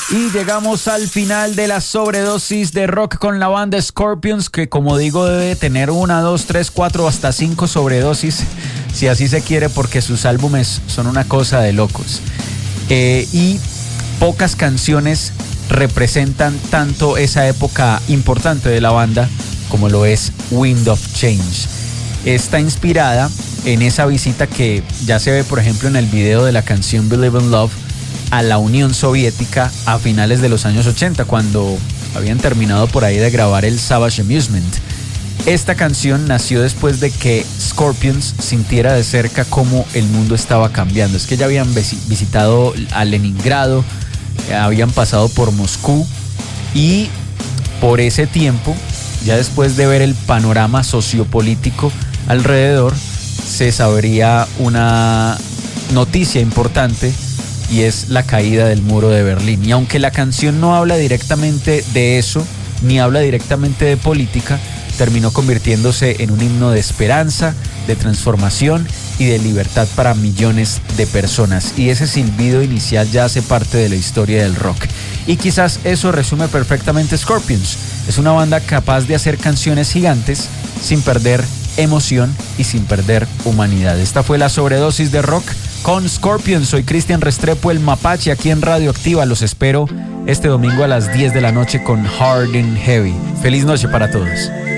Y llegamos al final de la sobredosis de rock con la banda Scorpions, que como digo debe tener 1, 2, 3, 4, hasta 5 sobredosis, si así se quiere, porque sus álbumes son una cosa de locos. Y pocas canciones representan tanto esa época importante de la banda como lo es Wind of Change. Está inspirada en esa visita que ya se ve, por ejemplo, en el video de la canción Believe in Love a la Unión Soviética a finales de los años 80, cuando habían terminado por ahí de grabar el Savage Amusement. Esta canción nació después de que Scorpions sintiera de cerca cómo el mundo estaba cambiando. Es que ya habían visitado a Leningrado, habían pasado por Moscú, y por ese tiempo, ya después de ver el panorama sociopolítico alrededor, se sabría una noticia importante, y es la caída del muro de Berlín. Y aunque la canción no habla directamente de eso, ni habla directamente de política, terminó convirtiéndose en un himno de esperanza, de transformación y de libertad para millones de personas. Y ese silbido inicial ya hace parte de la historia del rock. Y quizás eso resume perfectamente Scorpions. Es una banda capaz de hacer canciones gigantes sin perder emoción y sin perder humanidad. Esta fue la sobredosis de rock con Scorpions. Soy Cristian Restrepo, el Mapache, aquí en Radioactiva. Los espero este domingo a las 10 de la noche con Hard and Heavy. Feliz noche para todos.